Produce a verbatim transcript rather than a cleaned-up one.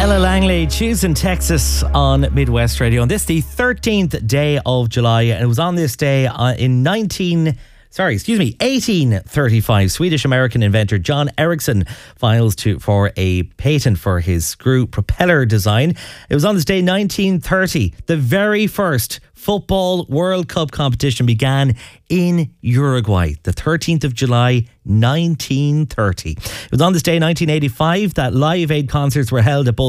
Ella Langley, choosing Texas on Midwest Radio. And this is the thirteenth day of July. And it was on this day uh, in nineteen... Sorry, excuse me, eighteen thirty-five, Swedish-American inventor John Ericsson files to for a patent for his screw propeller design. It was on this day, nineteen thirty, the very first Football World Cup competition began in Uruguay, the thirteenth of July, nineteen thirty. It was on this day, nineteen eighty-five, that Live Aid concerts were held at both